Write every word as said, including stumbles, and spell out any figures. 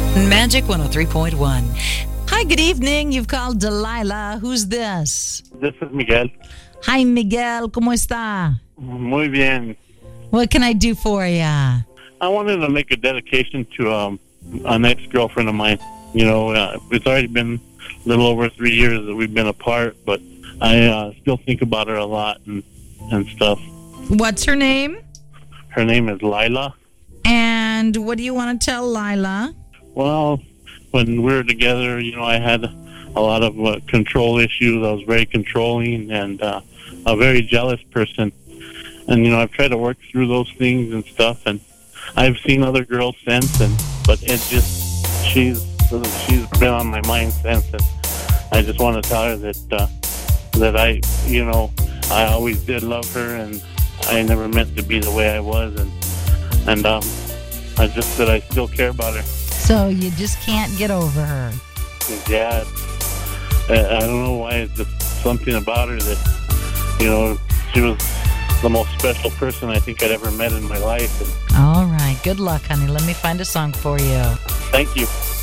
Magic one oh three point one. Hi, good evening. You've called Delilah. Who's this? This is Miguel. Hi, Miguel. ¿Cómo está? Muy bien. What can I do for ya? I wanted to make a dedication to um, an ex-girlfriend of mine. You know, uh, it's already been a little over three years that we've been apart, but I uh, still think about her a lot and, and stuff. What's her name? Her name is Lila. And what do you want to tell Lila? Well, when we were together, you know, I had a lot of uh, control issues. I was very controlling and uh, a very jealous person. And, you know, I've tried to work through those things and stuff. And I've seen other girls since, and but it just, she's she's been on my mind since. And I just want to tell her that, uh, that I, you know, I always did love her, and I never meant to be the way I was. And, and um, I just that I still care about her. So you just can't get over her. Yeah, I I don't know why. It's just something about her that, you know, she was the most special person I think I'd ever met in my life. And All right. Good luck, honey. Let me find a song for you. thank you.